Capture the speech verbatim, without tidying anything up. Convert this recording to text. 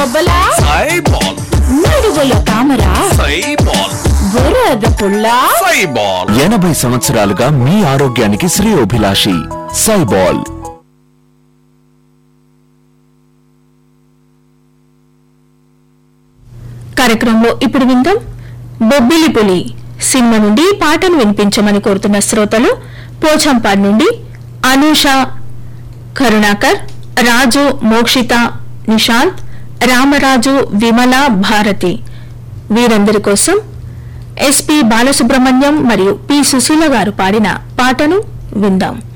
సైబాల్ నడువుల తామర సైబాల్ బురద పుల్ల సైబాల్ ఎనభై సంవత్సరాలుగా మీ ఆరోగ్యానికి శ్రేయోభిలాషి సైబాల్. కార్యక్రమంలో ఇప్పుడు విందాం బొబ్బిలి పులి సినిమా నుండి పాటను వినిపించమని కోరుతున్న శ్రోతలు పోచంపాడ్ నుండి అనూష, కరుణాకర్, రాజు, మోక్షిత, నిశాంత్, రామరాజు, విమల, భారతి వీరందరి కోసం ఎస్పి బాలసుబ్రహ్మణ్యం మరియు పి సుశీల గారు పాడిన పాటను విందాం.